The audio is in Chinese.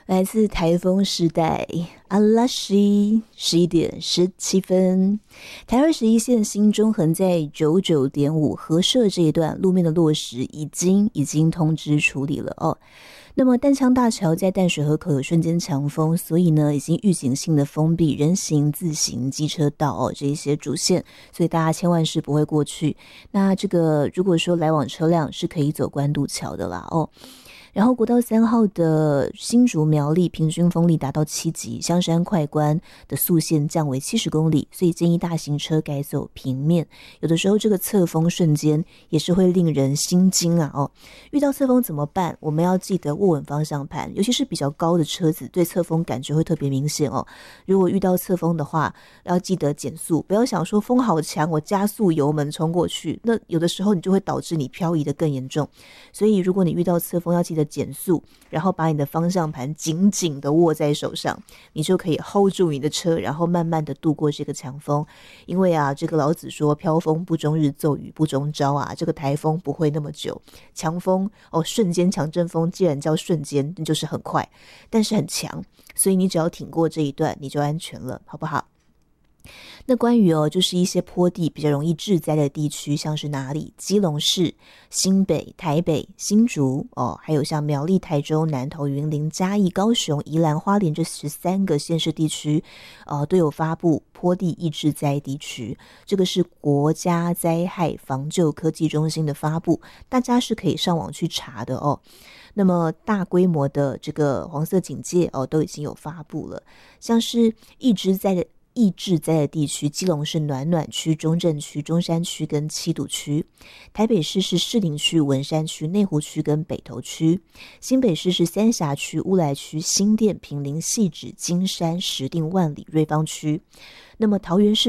来自台风时代阿拉西11:17，台21线新中横在99.5核设这一段路面的落石已经通知处理了哦。那么淡江大桥在淡水河口有瞬间强风，所以呢已经预警性的封闭人行、自行、机车道哦这一些主线，所以大家千万是不会过去。那这个如果说来往车辆是可以走关渡桥的啦哦。然后国道3号的新竹苗栗平均风力达到7级，香山快关的速限降为70公里，所以建议大型车改走平面。有的时候这个侧风瞬间也是会令人心惊啊哦！遇到侧风怎么办？我们要记得握稳方向盘，尤其是比较高的车子，对侧风感觉会特别明显哦。如果遇到侧风的话，要记得减速，不要想说风好强，我加速油门冲过去，那有的时候你就会导致你漂移的更严重。所以如果你遇到侧风，要记得减速，然后把你的方向盘紧紧的握在手上，你就可以 hold 住你的车，然后慢慢的度过这个强风。因为啊，这个老子说飘风不终日，骤雨不终朝啊，这个台风不会那么久，强风哦，瞬间强阵风既然叫瞬间，那就是很快，但是很强，所以你只要挺过这一段，你就安全了，好不好？那关于就是一些坡地比较容易致灾的地区，像是哪里？基隆市、新北、台北、新竹还有像苗栗、台中、南投、云林、嘉义、高雄、宜兰、花莲这13个县市地区，都有发布坡地易致灾地区。这个是国家灾害防救科技中心的发布，大家是可以上网去查的哦。那么大规模的这个黄色警戒都已经有发布了，像是易致灾的地区，基隆市暖暖区、中正区、中山区跟七堵区；台北市是士林区、文山区、内湖区跟北投区；新北市是三峡区、乌来区、新店、坪林、汐止、金山、石碇、万里、瑞芳区。那么桃园市